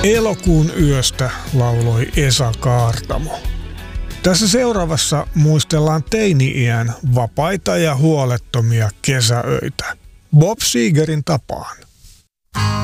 Elokuun yöstä lauloi Esa Kaartamo. Tässä seuraavassa muistellaan teini-iän vapaita ja huolettomia kesäöitä. Bob Segerin tapaan.